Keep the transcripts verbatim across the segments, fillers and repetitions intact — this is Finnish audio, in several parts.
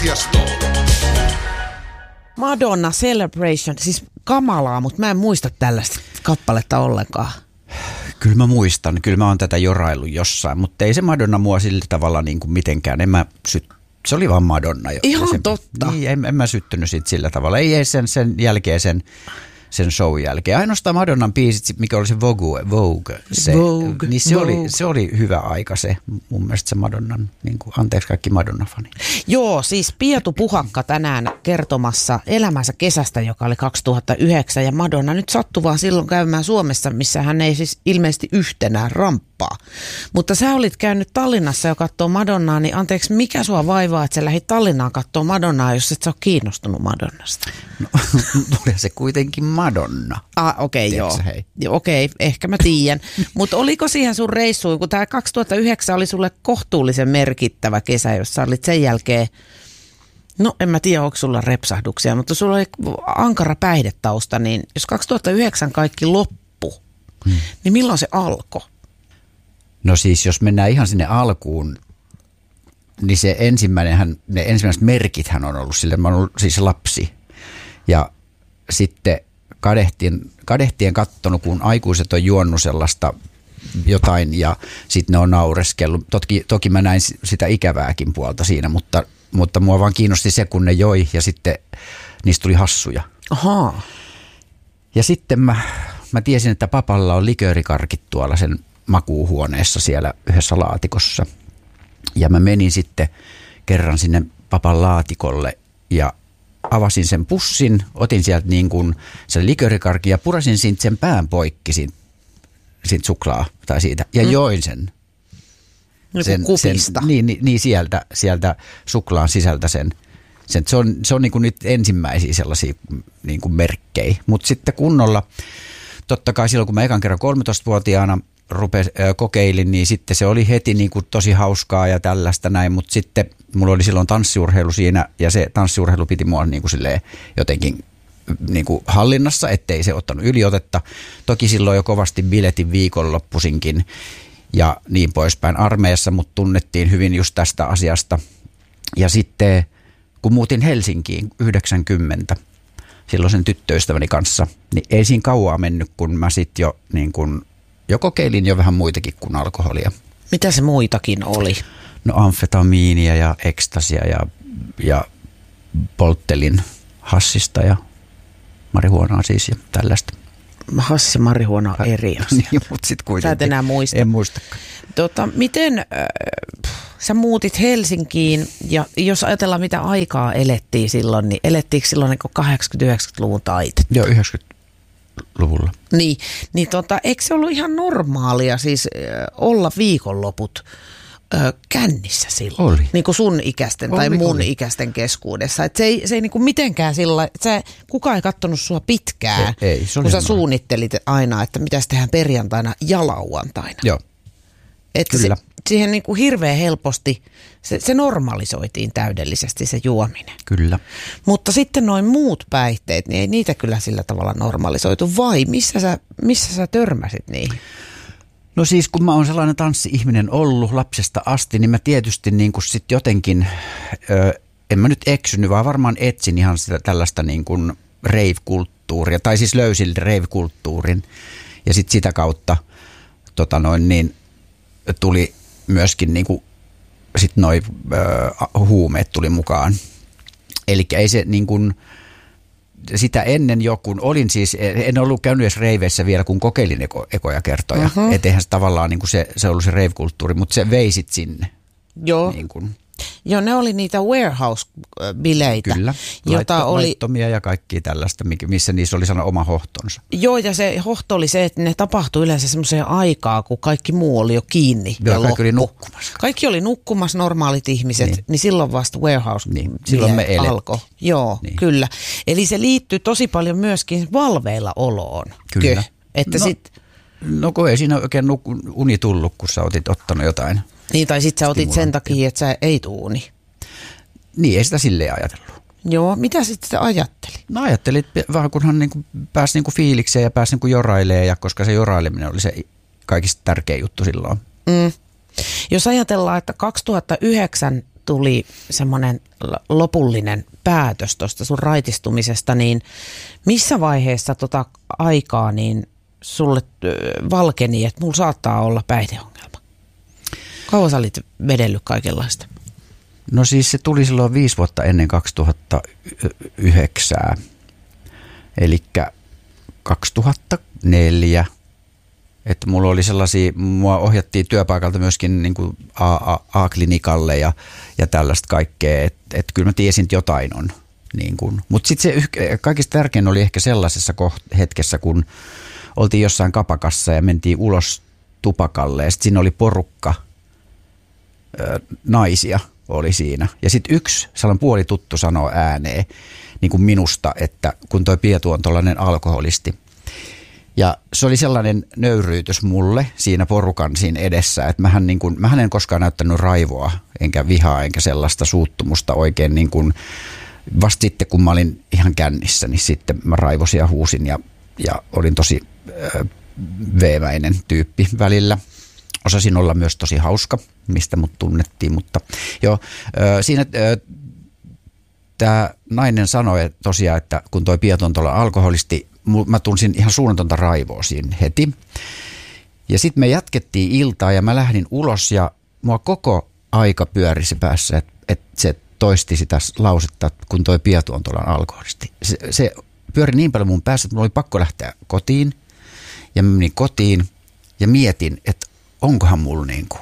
Madonna Celebration, siis kamalaa, mutta mä en muista tällaista kappaletta ollenkaan. Kyllä mä muistan, kyllä mä oon tätä joraillut jossain, mutta ei se Madonna mua sillä tavalla niin kuin mitenkään, en mä syt... se oli vaan Madonna. Ihan se, totta. Niin, en, en mä syttynyt siitä sillä tavalla, ei, ei sen, sen jälkeen sen... sen show jälkeen. Ainoastaan Madonnan biisit, mikä oli se Vogue, Vogue, se, Vogue, niin se, Vogue. Oli, se oli hyvä aika se, mun mielestä se Madonnan, niin kuin, anteeksi kaikki Madonna-fani. Joo, siis Pietu Puhakka tänään kertomassa elämänsä kesästä, joka oli kaksituhattayhdeksän, ja Madonna nyt sattui vaan silloin käymään Suomessa, missä hän ei siis ilmeisesti yhtenään ramppaa. Mutta sä olit käynyt Tallinnassa ja katsoo Madonnaa, niin anteeksi, mikä sua vaivaa, että sä lähdit Tallinnaan katsoo Madonnaa, jos et sä ole kiinnostunut Madonnasta? No, tuli se kuitenkin Madonna. Ah, okei, okay, joo. joo. Okei, okay, ehkä mä tiedän. Mutta oliko siihen sun reissuun, kun tämä kaksituhattayhdeksän oli sulle kohtuullisen merkittävä kesä, jossa olit sen jälkeen, no en mä tiedä, onko sulla repsahduksia, mutta sulla oli ankara päihdetausta, niin jos kaksituhattayhdeksän kaikki loppu, hmm. niin milloin se alkoi? No siis, jos mennään ihan sinne alkuun, niin se ensimmäinenhän, ne ensimmäiset merkithän on ollut sille, mä oon ollut siis lapsi. Ja sitten kadehtien, kadehtien kattonut, kun aikuiset on juonut sellaista jotain ja sitten ne on naureskellut. Toki, toki mä näin sitä ikävääkin puolta siinä, mutta, mutta mua vaan kiinnosti se, kun ne joi ja sitten niistä tuli hassuja. Ahaa. Ja sitten mä, mä tiesin, että papalla on liköörikarkit tuolla sen makuuhuoneessa siellä yhdessä laatikossa. Ja mä menin sitten kerran sinne papan laatikolle ja avasin sen pussin, otin sieltä niin kuin sen liköörikarkin ja purasin siitä sen pään poikki siitä, siitä suklaa tai siitä ja mm. join sen. Sen kupista. Sen, niin, niin, niin sieltä, sieltä suklaan sisältä sen. sen se on, se on niin kuin nyt ensimmäisiä sellaisia niin kuin merkkejä. Mutta sitten kunnolla, totta kai silloin kun mä ekan kerran kolmetoistavuotiaana rupes, äh, kokeilin, niin sitten se oli heti niin kuin tosi hauskaa ja tällaista näin, mutta sitten mulla oli silloin tanssiurheilu siinä ja se tanssiurheilu piti mua niin kuin silleen jotenkin niin kuin hallinnassa, ettei se ottanut yliotetta. Toki silloin jo kovasti biletin viikonloppuisinkin ja niin poispäin armeijassa, mutta tunnettiin hyvin just tästä asiasta. Ja sitten kun muutin Helsinkiin yhdeksänkymmentä silloin tyttöystäväni kanssa, niin ei siinä kauaa mennyt, kun mä sitten jo niin kuin jo kokeilin jo vähän muitakin kuin alkoholia. Mitä se muitakin oli? No amfetamiinia ja ekstasia ja, ja polttelin hassista ja marihuonaa siis ja tällaista. Hassi ja marihuona on eri asia. Niin, mutta sitten kuitenkin. Sä et enää muista. En muistakaan. Tota, miten äh, sä muutit Helsinkiin ja jos ajatellaan mitä aikaa elettiin silloin, niin elettiinkö silloin niin kahdeksankymmentä-yhdeksänkymmentäluvun taitetta? Joo, yhdeksänkymmentäluvulla. Niin, niin tota, eikö se ollut ihan normaalia siis äh, olla viikonloput äh, kännissä silloin? Oli. Niin kuin sun ikäisten oli, tai mun oli. ikäisten keskuudessa. Et se ei, se ei niin kuin mitenkään sillä sä, kukaan ei katsonut sua pitkään, ei, ei, kun sä suunnittelit aina, että mitäs tehdään perjantaina ja lauantaina. Joo, että kyllä. Se, siihen niin kuin hirveän helposti, se, se normalisoitiin täydellisesti se juominen. Kyllä. Mutta sitten noin muut päihteet, niin ei niitä kyllä sillä tavalla normalisoitu. Vai missä sä, missä sä törmäsit niihin? No siis kun mä oon sellainen tanssi-ihminen ollut lapsesta asti, niin mä tietysti niin kuin sit jotenkin, ö, en mä nyt eksynyt, vaan varmaan etsin ihan sitä tällaista niin kuin rave-kulttuuria, tai siis löysin rave-kulttuurin. Ja sitten sitä kautta tota noin, niin, tuli myöskin niin kuin, sit noi ö, huumeet tuli mukaan. Eli ei se niin kuin, sitä ennen jo, kun olin siis, en ollut käynyt edes reiveissä vielä, kun kokeilin eko, ekoja kertoja. Uh-huh. Et eihän se tavallaan niin kuin se, se ollut se rave-kulttuuri, mutta se vei sit sinne. Joo. Niin kuin. Joo, ne oli niitä warehouse-bileitä. Kyllä, jota Laitto, oli laittomia ja kaikkia tällaista, missä niissä oli sana oma hohtonsa. Joo, ja se hohto oli se, että ne tapahtui yleensä semmoiseen aikaa, kun kaikki muu oli jo kiinni. Joo, ja kaikki loppu. oli nukkumassa. Kaikki oli nukkumassa, normaalit ihmiset, niin, niin silloin vasta warehouse niin, silloin me alkoi. Joo, niin. Kyllä. Eli se liittyy tosi paljon myöskin valveilla oloon. Kyllä. Että no, sit, no kun ei siinä oikein uni tullut, kun sä otit ottanut jotain. Niin, tai sit sä otit sen takia, että sä ei tuuni. Niin, ei sitä silleen ajatellut. Joo, mitä sitten sitä ajatteli? No ajattelin, että vähän kunhan niin kuin pääsi niin kuin fiilikseen ja pääsi niin kuin jorailemaan, ja koska se joraileminen oli se kaikista tärkein juttu silloin. Mm. Jos ajatellaan, että kaksituhattayhdeksän tuli semmoinen lopullinen päätös tuosta sun raitistumisesta, niin missä vaiheessa tota aikaa niin sulle valkeni, että mulla saattaa olla päihdeongelma? Kauan sä olit vedellyt kaikenlaista? No siis se tuli silloin viisi vuotta ennen kaksituhattayhdeksän, eli kaksituhattaneljä. Että mulla oli sellaisia, mua ohjattiin työpaikalta myöskin niin kuin A-klinikalle ja, ja tällaista kaikkea, että et kyllä mä tiesin, että jotain on. Niin kuin. Mutta sitten se kaikista tärkein oli ehkä sellaisessa koht- hetkessä, kun oltiin jossain kapakassa ja mentiin ulos tupakalle ja sitten siinä oli porukka ö, naisia oli siinä. Ja sitten yksi sellainen puolituttu sanoo ääneen niin kuin minusta, että kun toi Pietu on tollainen alkoholisti. Ja se oli sellainen nöyryytys mulle siinä porukan siinä edessä, että mähän, niin kuin, mähän en koskaan näyttänyt raivoa, enkä vihaa, enkä sellaista suuttumusta oikein niin kuin, vasta sitten kun mä olin ihan kännissä, niin sitten mä raivosin ja huusin ja, ja olin tosi äh, veemäinen tyyppi välillä. Osasin olla myös tosi hauska, mistä mut tunnettiin, mutta joo, äh, siinä äh, tämä nainen sanoi tosiaan, että kun toi Pietu on tuolla alkoholisti, mä tunsin ihan suunnatonta raivoa siinä heti. Ja sitten me jatkettiin iltaa ja mä lähdin ulos ja mua koko aika pyörisi päässä, että et se toisti sitä lausetta, kun toi Pietu on tuolla alkoholisti. Se, se pyöri niin paljon mun päässä, että mulla oli pakko lähteä kotiin. Ja mä menin kotiin ja mietin, että onkohan mulla niinku,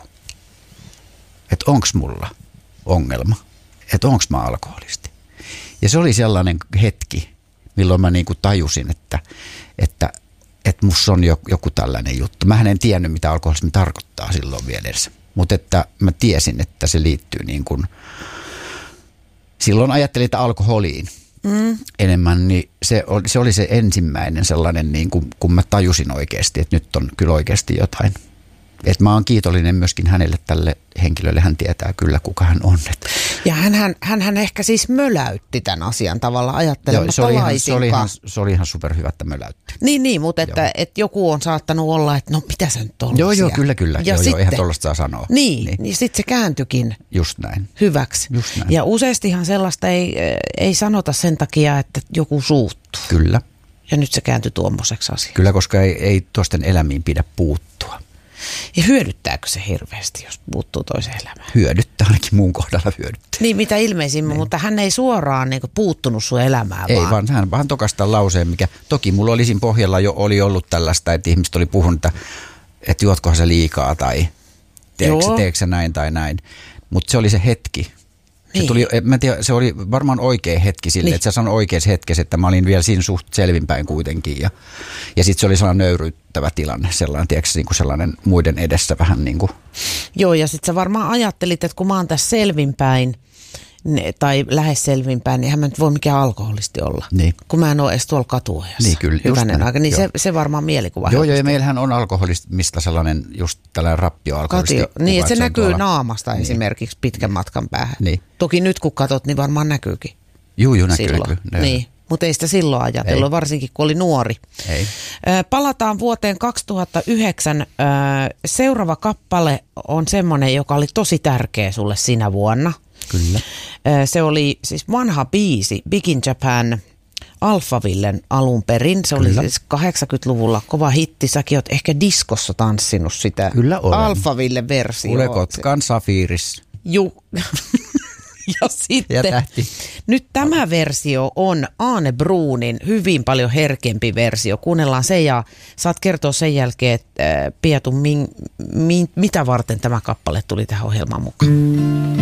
että onks mulla ongelma, että onks mä alkoholisti. Ja se oli sellainen hetki, milloin mä niinku tajusin, että, että, että musta on joku tällainen juttu. Mähän en tiennyt, mitä alkoholismi tarkoittaa silloin vielä edes. Mutta että mä tiesin, että se liittyy niin kuin, silloin ajattelin, että alkoholiin mm. enemmän, niin se oli, se oli se ensimmäinen sellainen, niin kuin, kun mä tajusin oikeasti, että nyt on kyllä oikeasti jotain. Että mä oon kiitollinen myöskin hänelle, tälle henkilölle, hän tietää kyllä, kuka hän on. Ja hänhän, hänhän ehkä siis möläytti tämän asian tavalla ajattelematta se oli ihan, laisinkaan. Se oli ihan, se oli ihan superhyvä, että möläytti. Niin, niin mutta että, että joku on saattanut olla, että no mitä sä nyt tollasia. Joo, joo, kyllä, kyllä. Ja joo, sitten, joo, eihän tollaista saa sanoa. Niin, niin. niin sitten se kääntyikin Just näin. hyväksi. Just näin. Ja useastihan sellaista ei, ei sanota sen takia, että joku suuttuu. Kyllä. Ja nyt se kääntyi tuommoiseksi asiaksi. Kyllä, koska ei, ei toisten elämiin pidä puuttua. Ja hyödyttääkö se hirveästi, jos puuttuu toiseen elämään? Hyödyttää, ainakin mun kohdalla hyödyttää. Niin, mitä ilmeisimmin, niin. Mutta hän ei suoraan niin kuin, puuttunut sun elämään. Ei, vaan, vaan hän vaan tokastaa lauseen, mikä toki mulla oli siinä pohjalla jo oli ollut tällaista, että ihmiset oli puhunut, että, että juotkohan se liikaa tai teekö, teekö se näin tai näin. Mutta se oli se hetki. Se, niin. tuli, mä en tiedä, se oli varmaan oikea hetki sille, niin. Että sä sanoit oikeassa hetkessä, että mä olin vielä siinä suht selvinpäin kuitenkin. Ja, ja sitten se oli sellainen nöyryyttävä tilanne, sellainen, tiedätkö, niin kuin sellainen muiden edessä vähän niin kuin. Joo, ja sitten sä varmaan ajattelit, että kun mä oon tässä selvinpäin, tai lähes selvinpäin, niin eihän mä nyt voi mikään alkoholisti olla. Niin. Kun mä en ole edes tuolla katuojassa. Niin, kyllä. Hyvänen aika, niin se, se varmaan mielikuva. Joo, joo, ja meillähän on alkoholismista sellainen, just tällainen rappioalkoholisti. Katio. Niin, että se, se näkyy tuolla naamasta niin. Esimerkiksi pitkän matkan päähän. Niin. Toki nyt kun katot, niin varmaan näkyykin. Juu, juu, näkyy. Silloin. näkyy. Niin, mutta ei sitä silloin ajatellut, ei. Varsinkin kun oli nuori. Ei. Palataan vuoteen kaksituhattayhdeksän. Seuraava kappale on semmoinen, joka oli tosi tärkeä sulle sinä vuonna. Kyllä. Se oli siis vanha biisi, Big in Japan, Alphavillen alun perin. Se Kyllä. oli siis kahdeksankymmentäluvulla kova hitti. Säkin oot ehkä diskossa tanssinut sitä. Kyllä olen. Alphavillen versio. Ule Kotkan Safiris. Juu. Ja sitten ja tähti. Nyt tämä versio on Aane Bruunin hyvin paljon herkempi versio. Kuunnellaan se ja saat kertoa sen jälkeen, että äh, Pietu, min, min, mitä varten tämä kappale tuli tähän ohjelmaan mukaan.